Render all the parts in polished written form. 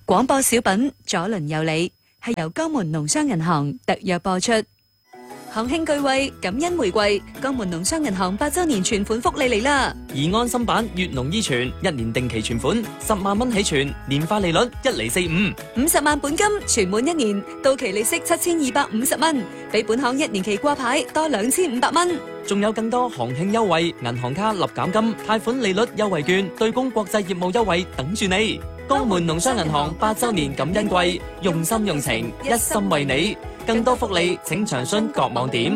廣播小品左鄰右里係由江門農商銀行特約播出。行慶巨惠，感恩回饋，江門農商銀行8周年存款福利嚟啦！ 怡安心版粵農依存，1年定期存款10萬蚊起存，年化利率1.45%，50 萬本金存滿1年，到期利息7250蚊，比本行1年期掛牌多2500蚊。 仲有更多行慶優惠，銀行卡立減金、貸款利率優惠券、對公國際業務優惠等住你。江門農商銀行8周年感恩季，用心用情，一心為你。更多福利請詳詢各網點。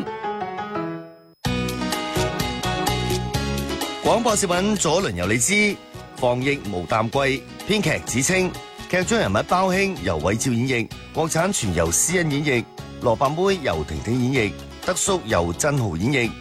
廣播小品左鄰右里之防疫無淡季，編劇子清，劇中人物包兄由韋照演繹，國產全由施恩演繹，蘿蔔妹由婷婷演繹，德叔由振豪演繹。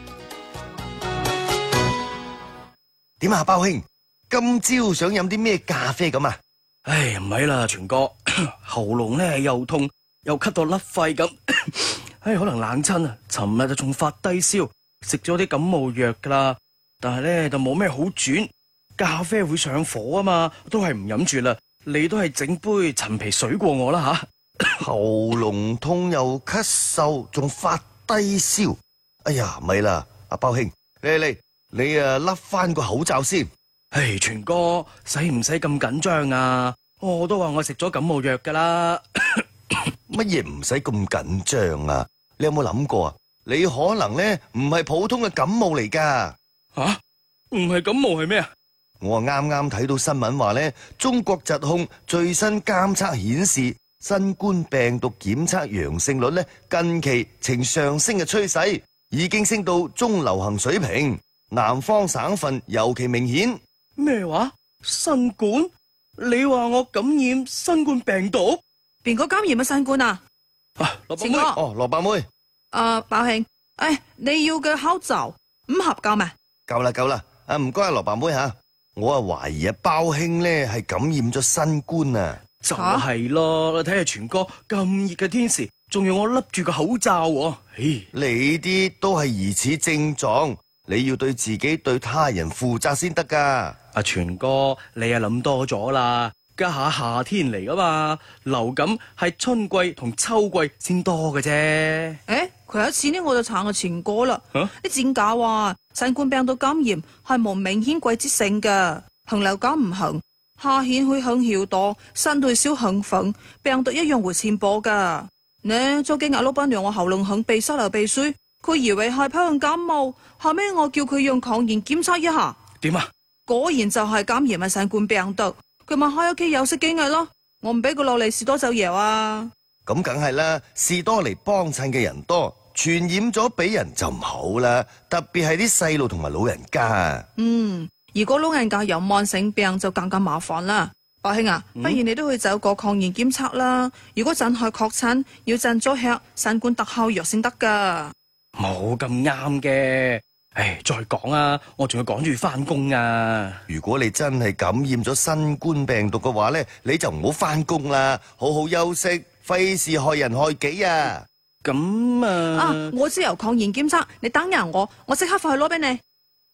點啊，包兄，今朝想飲啲咩咖啡咁啊？ 唉，唔係啦，全哥，喉嚨咧又痛又咳到甩肺咁，唉，可能冷親啊。尋日就仲發低燒，食咗啲感冒藥噶啦，但係咧就冇咩好轉。咖啡會上火啊嘛，都係唔飲住啦。你都係整杯陳皮水過我啦吓。 喉嚨痛又咳嗽，仲發低燒。哎呀，咪啦，阿包兄，你啊甩翻個口罩先。 唉，全哥，使唔使咁緊張啊？我都話我食咗感冒藥噶啦。 乜嘢唔使咁緊張啊？你有冇諗過啊？你可能咧唔係普通嘅感冒嚟噶。 吓？唔係感冒係咩啊？ 我啱啱睇到新聞話咧，中國疾控最新監測顯示，新冠病毒檢測陽性率咧近期呈上升嘅趨勢，已經升到中流行水平。南方省份尤其明顯。 咩話？新冠？你話我感染新冠病毒？ 邊個感染咗新冠啊？ 蘿蔔妹， 哦，蘿蔔妹。 包兄，你要嘅口罩5盒夠咩？ 夠啦，唔該啊，蘿蔔妹吓，我懷疑包兄咧係感染咗新冠啊。 就係咯，你睇下全哥咁熱嘅天時，仲要我笠住個口罩喎。 你啲都係疑似症狀，你要對自己對他人負責先得噶。 阿全哥，你啊諗多咗啦，家下夏天嚟噶嘛，流感係春季同秋季先多嘅啫。 佢有一次呢，我就查我前哥啦。啲專家話新冠病毒感染係冇明顯季節性嘅，行流感唔行，夏天會很曉多，身體少興奮，病毒一樣會傳播噶。呢，早幾日老闆娘我喉嚨響鼻塞流鼻水，佢以為係普通感冒，後尾我叫佢用抗原檢測一下。 點啊？ 果然就係感染係新冠病毒，佢咪喺屋企休息幾日咯。我唔俾佢落嚟士多走嘢啊。 咁梗係啦，士多嚟幫襯嘅人多，傳染咗俾人就唔好啦。特別係啲細路同埋老人家。 如果老人家有慢性病就更加麻煩啦。伯兄啊，不如你都去走個抗原檢測啦。如果真係確診，要盡早吃新冠特效藥先得噶。 冇咁啱嘅。再講啊，我仲要趕住翻工啊。 如果你真係感染咗新冠病毒嘅話咧，你就唔好翻工啦，好好休息，費事害人害己啊。 咁我知有抗原檢測，你等人我即刻快去攞俾你。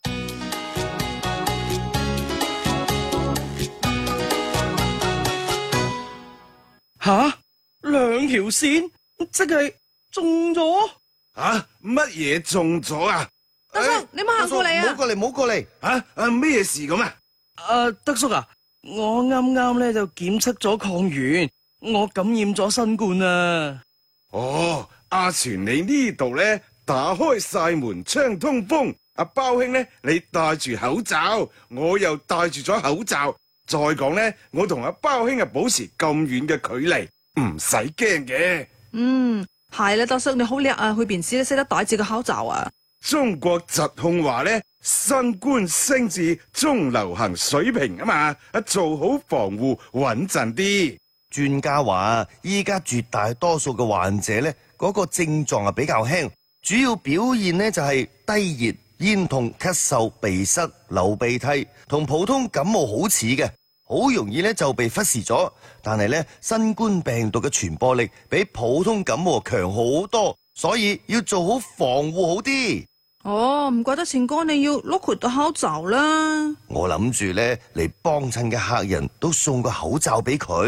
吓，2條線，即係中咗？ 乜嘢中咗啊？ 德叔，你冇行過嚟啊！ 唔好過嚟！ 咩事咁啊？ 德叔啊，我啱啱咧就檢測咗抗原，我感染咗新冠啊！ 阿全你呢度咧打開晒門窗通風，阿包兄咧你戴住口罩，我又戴住咗口罩。再講咧，我同阿包兄啊保持咁遠嘅距離，唔使驚嘅。 係啦，德叔你好叻啊，去邊時都識得戴住個口罩啊！ 中國疾控話咧，新冠升至中流行水平啊嘛，做好防護穩陣啲。 專家話，依家絕大多數嘅患者咧，嗰個症狀係比較輕，主要表現呢就係低熱、咽痛、咳嗽、鼻塞、流鼻涕，同普通感冒好似嘅，好容易咧就被忽視咗。但係咧，新冠病毒嘅傳播力比普通感冒強好多，所以要做好防護好啲。 唔怪得前哥你要攞佢戴口罩啦。 我諗住咧嚟幫襯嘅客人都送個口罩俾佢。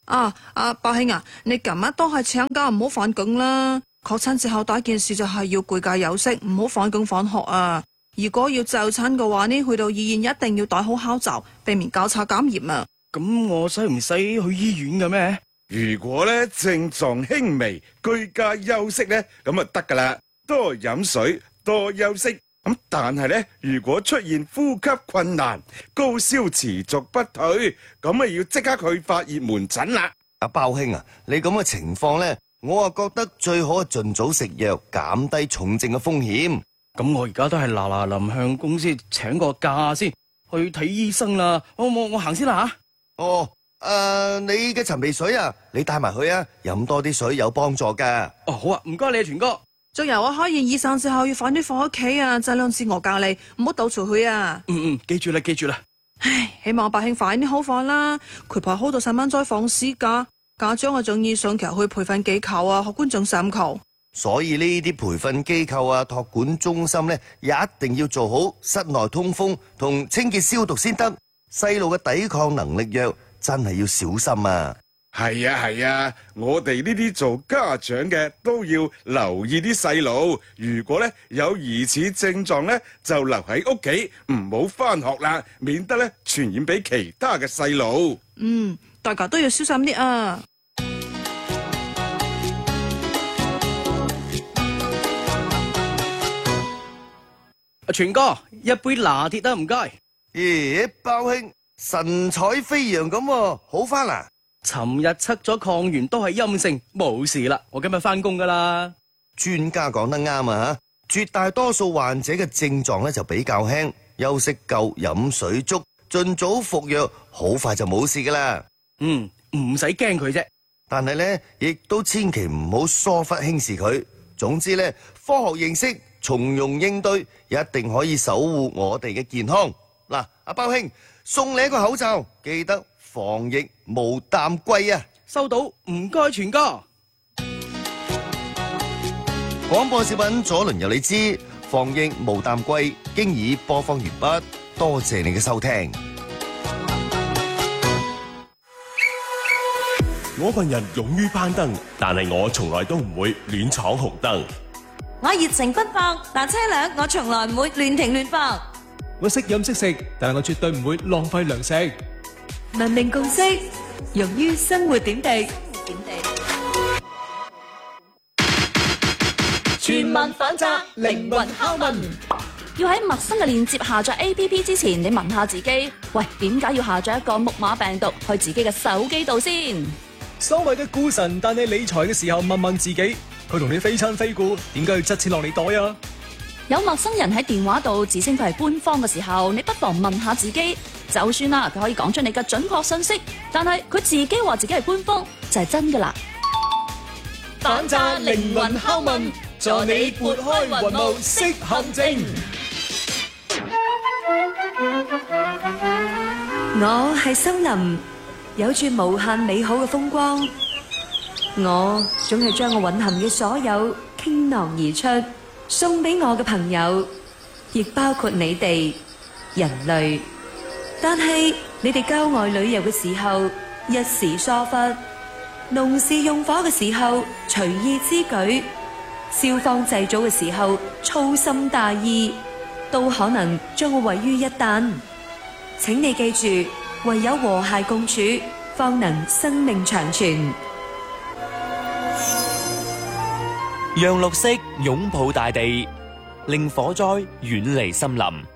伯兄啊，你今日都係請假唔好返工啦。確診之後第一件事就係要攰假休息，唔好返工返學啊。如果要就診嘅話呢，去到醫院一定要戴好口罩，避免交叉感染啊。 咁我使唔使去醫院嘅咩？ 如果咧症狀輕微，居家休息咧，咁啊得噶啦。多飲水，多休息。咁但係咧，如果出現呼吸困難、高燒持續不退，咁啊要即刻去發熱門診啦。 阿包兄啊，你咁嘅情況咧，我啊覺得最好係盡早食藥，減低重症嘅風險。 咁我而家都係嗱臨向公司請個假先去睇醫生啦。我行先啦吓。 你嘅陳皮水啊，你帶埋去啊，飲多啲水有幫助噶。 哦，好啊，唔該你啊，全哥。 仲有開完醫生之後要快啲返屋企啊，盡量自我隔離，唔好到處去啊。 記住啦。 唉，希望伯兄快啲好返啦。佢排好到細蚊再放暑假，家長啊仲要上橋去培訓機構啊，學觀眾上球。 所以呢啲培訓機構啊、託管中心呢，一定要做好室內通風同清潔消毒先得。細路嘅抵抗能力弱，真係要小心啊！ 係啊，我哋呢啲做家長嘅都要留意啲細路。如果咧有疑似症狀咧，就留喺屋企，唔好返學啦，免得咧傳染俾其他嘅細路。 大家都要小心啲啊！ 阿全哥，一杯拿鐵得唔該。 咦，包兄神采飛揚咁喎，好返啦！ 尋日測咗抗原都係陰性，冇事啦。我今日返工噶啦。 專家講得啱啊！絕大多數患者嘅症狀咧就比較輕，休息夠，飲水足，盡早服藥，好快就冇事噶啦。 唔使驚佢啫。 但係咧，亦都千祈唔好疏忽輕視佢。總之咧，科學認識，從容應對，一定可以守護我哋嘅健康。嗱，阿包兄送你一個口罩，記得防疫無淡季啊！ 收到，唔該全哥。 廣播小品左鄰右里知防疫無淡季，經已播放完畢，多謝你嘅收聽。 我份人勇於攀登，但係我從來都唔會亂闖紅燈。 我熱情奔放，但車輛我從來唔會亂停亂放。 我識飲識食，但係我絕對唔會浪費糧食。 文明共識，用於生活點滴。 全民反責，靈魂拷問。 要喺陌生嘅鏈接下載 APP 之前，你問下自己，喂，點解要下載一個木馬病毒去自己嘅手機度先？ 所謂嘅股神帶你理財嘅時候，問問自己，佢同你非親非故，點解要執錢落你袋啊？ 有陌生人喺電話度自稱佢係官方嘅時候，你不妨問下自己，就算啦，佢可以講出你嘅準確信息，但係佢自己話自己係官方，就係真噶啦。 反詐靈魂拷問，助你撥開雲霧識陷阱。 我係森林，有住無限美好嘅風光。我總係將我蘊含嘅所有傾囊而出，送俾我嘅朋友，亦包括你哋人類。但係你哋郊外旅遊嘅時候，一時疏忽；農事用火嘅時候，隨意之舉；消防祭祖嘅時候，粗心大意，都可能將我毀於一旦。請你記住，唯有和諧共處，方能生命長存。 讓綠色擁抱大地，令火災遠離森林。